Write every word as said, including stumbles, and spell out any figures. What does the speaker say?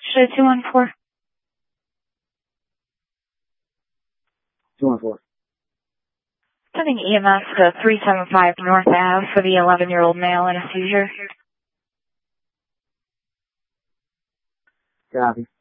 Show two one four. two one four. Sending E M S to three seven five North Ave for the eleven-year-old male in a seizure. Copy.